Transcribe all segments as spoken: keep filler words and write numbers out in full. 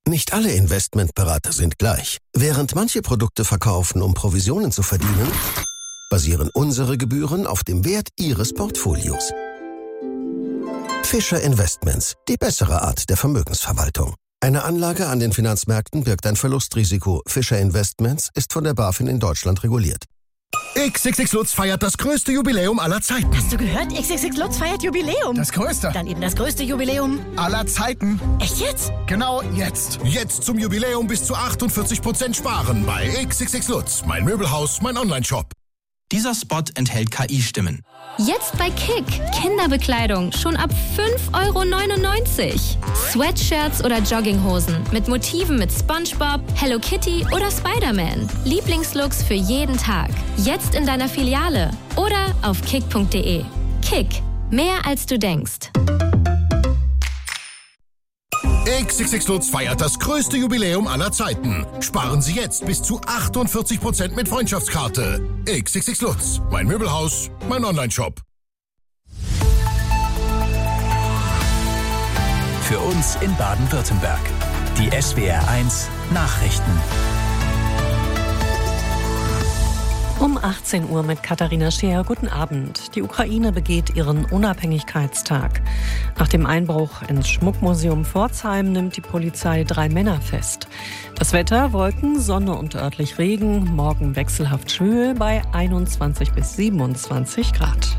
Nicht alle Investmentberater sind gleich. Während manche Produkte verkaufen, um Provisionen zu verdienen, basieren unsere Gebühren auf dem Wert Ihres Portfolios. Fischer Investments, die bessere Art der Vermögensverwaltung. Eine Anlage an den Finanzmärkten birgt ein Verlustrisiko. Fischer Investments ist von der BaFin in Deutschland reguliert. X X X Lutz feiert das größte Jubiläum aller Zeiten. Hast du gehört? X X X Lutz feiert Jubiläum. Das größte. Dann eben das größte Jubiläum aller Zeiten. Echt jetzt? Genau jetzt. Jetzt zum Jubiläum bis zu achtundvierzig Prozent sparen bei X X X Lutz. Mein Möbelhaus, mein Onlineshop. Dieser Spot enthält K I-Stimmen. Jetzt bei Kick. Kinderbekleidung schon ab fünf Euro neunundneunzig. Sweatshirts oder Jogginghosen mit Motiven mit SpongeBob, Hello Kitty oder Spider-Man. Lieblingslooks für jeden Tag. Jetzt in deiner Filiale oder auf kick punkt de. Kick. Mehr als du denkst. X X X Lutz feiert das größte Jubiläum aller Zeiten. Sparen Sie jetzt bis zu achtundvierzig Prozent mit Freundschaftskarte. X X X Lutz. Mein Möbelhaus, mein Onlineshop. Für uns in Baden-Württemberg. Die S W R eins Nachrichten. Um achtzehn Uhr mit Katharina Scheer. Guten Abend. Die Ukraine begeht ihren Unabhängigkeitstag. Nach dem Einbruch ins Schmuckmuseum Pforzheim nimmt die Polizei drei Männer fest. Das Wetter: Wolken, Sonne und örtlich Regen. Morgen wechselhaft schwül bei einundzwanzig bis siebenundzwanzig Grad.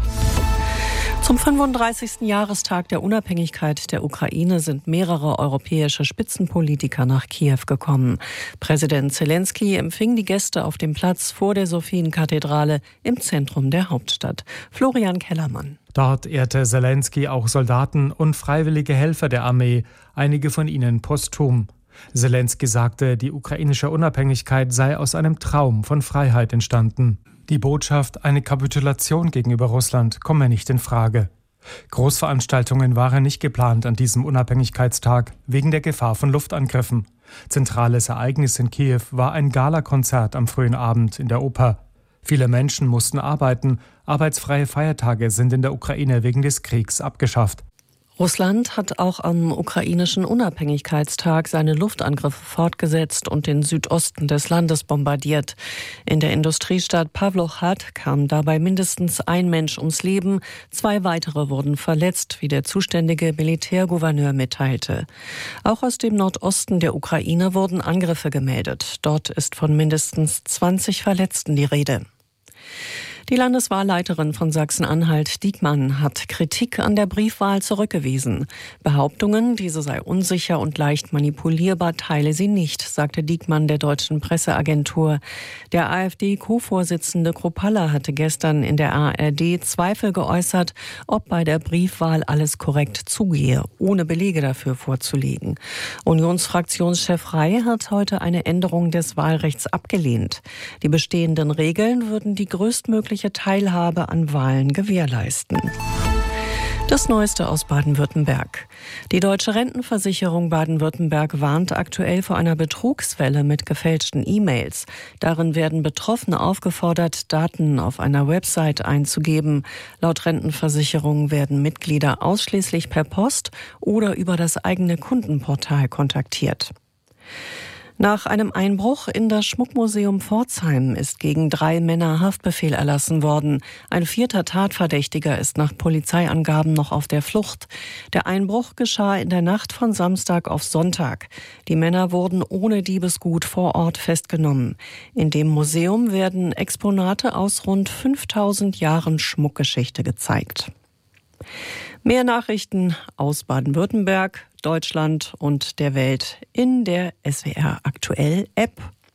Zum fünfunddreißigsten Jahrestag der Unabhängigkeit der Ukraine sind mehrere europäische Spitzenpolitiker nach Kiew gekommen. Präsident Zelensky empfing die Gäste auf dem Platz vor der Sophienkathedrale im Zentrum der Hauptstadt. Florian Kellermann. Dort ehrte Zelensky auch Soldaten und freiwillige Helfer der Armee, einige von ihnen posthum. Zelensky sagte, die ukrainische Unabhängigkeit sei aus einem Traum von Freiheit entstanden. Die Botschaft, eine Kapitulation gegenüber Russland, komme nicht in Frage. Großveranstaltungen waren nicht geplant an diesem Unabhängigkeitstag, wegen der Gefahr von Luftangriffen. Zentrales Ereignis in Kiew war ein Galakonzert am frühen Abend in der Oper. Viele Menschen mussten arbeiten, arbeitsfreie Feiertage sind in der Ukraine wegen des Kriegs abgeschafft. Russland hat auch am ukrainischen Unabhängigkeitstag seine Luftangriffe fortgesetzt und den Südosten des Landes bombardiert. In der Industriestadt Pawlowchat kam dabei mindestens ein Mensch ums Leben, zwei weitere wurden verletzt, wie der zuständige Militärgouverneur mitteilte. Auch aus dem Nordosten der Ukraine wurden Angriffe gemeldet. Dort ist von mindestens zwanzig Verletzten die Rede. Die Landeswahlleiterin von Sachsen-Anhalt, Diekmann, hat Kritik an der Briefwahl zurückgewiesen. Behauptungen, diese sei unsicher und leicht manipulierbar, teile sie nicht, sagte Diekmann der deutschen Presseagentur. Der AfD-Co-Vorsitzende Kruppalla hatte gestern in der A R D Zweifel geäußert, ob bei der Briefwahl alles korrekt zugehe, ohne Belege dafür vorzulegen. Unionsfraktionschef Rey hat heute eine Änderung des Wahlrechts abgelehnt. Die bestehenden Regeln würden die größtmögliche Teilhabe an Wahlen gewährleisten. Das Neueste aus Baden-Württemberg. Die Deutsche Rentenversicherung Baden-Württemberg warnt aktuell vor einer Betrugswelle mit gefälschten E-Mails. Darin werden Betroffene aufgefordert, Daten auf einer Website einzugeben. Laut Rentenversicherung werden Mitglieder ausschließlich per Post oder über das eigene Kundenportal kontaktiert. Nach einem Einbruch in das Schmuckmuseum Pforzheim ist gegen drei Männer Haftbefehl erlassen worden. Ein vierter Tatverdächtiger ist nach Polizeiangaben noch auf der Flucht. Der Einbruch geschah in der Nacht von Samstag auf Sonntag. Die Männer wurden ohne Diebesgut vor Ort festgenommen. In dem Museum werden Exponate aus rund fünftausend Jahren Schmuckgeschichte gezeigt. Mehr Nachrichten aus Baden-Württemberg, Deutschland und der Welt in der S W R Aktuell App.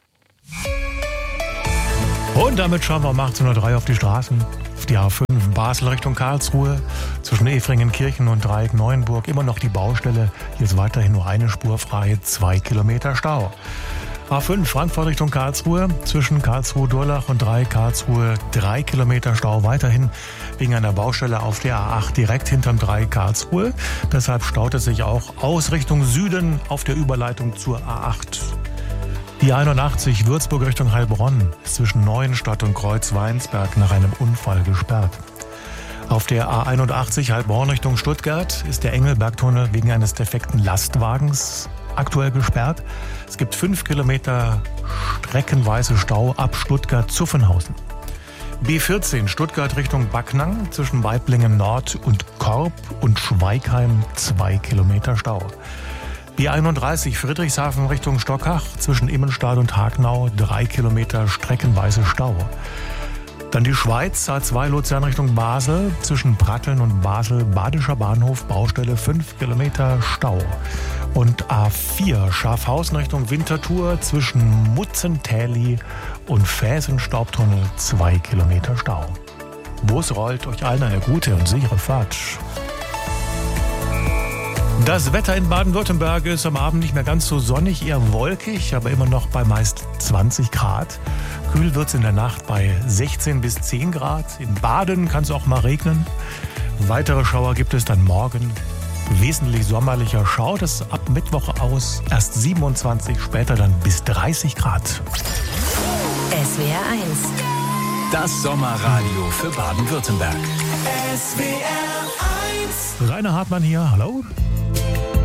Und damit schauen wir um achtzehn Uhr drei auf die Straßen. Auf die A fünf Basel Richtung Karlsruhe, zwischen Efringen-Kirchen und Dreieck-Neuenburg immer noch die Baustelle. Hier ist weiterhin nur eine Spur frei, zwei Kilometer Stau. A fünf Frankfurt Richtung Karlsruhe, zwischen Karlsruhe-Durlach und Dreieck Karlsruhe drei Kilometer Stau weiterhin wegen einer Baustelle auf der A acht direkt hinterm Dreieck Karlsruhe. Deshalb staut es sich auch aus Richtung Süden auf der Überleitung zur A acht. Die einundachtzig Würzburg Richtung Heilbronn ist zwischen Neuenstadt und Kreuz-Weinsberg nach einem Unfall gesperrt. Auf der A einundachtzig Heilbronn Richtung Stuttgart ist der Engelbergtunnel wegen eines defekten Lastwagens aktuell gesperrt. Es gibt fünf Kilometer streckenweise Stau ab Stuttgart-Zuffenhausen. B vierzehn Stuttgart Richtung Backnang zwischen Waiblingen Nord und Korb und Schweigheim zwei Kilometer Stau. B einunddreißig Friedrichshafen Richtung Stockach zwischen Immenstadt und Hagnau drei Kilometer streckenweise Stau. Dann die Schweiz, A zwei Luzern Richtung Basel, zwischen Pratteln und Basel, Badischer Bahnhof, Baustelle fünf Kilometer Stau. Und A vier Schafhausen Richtung Winterthur, zwischen Mutzentäli und Fäsenstaubtunnel zwei Kilometer Stau. Bus rollt euch allen eine gute und sichere Fahrt. Das Wetter in Baden-Württemberg ist am Abend nicht mehr ganz so sonnig, eher wolkig, aber immer noch bei meist zwanzig Grad. Kühl wird es in der Nacht bei sechzehn bis zehn Grad. In Baden kann es auch mal regnen. Weitere Schauer gibt es dann morgen. Wesentlich sommerlicher schaut es ab Mittwoch aus. Erst siebenundzwanzig, später dann bis dreißig Grad. S W R eins. Das Sommerradio für Baden-Württemberg. S W R eins. Rainer Hartmann hier, hallo.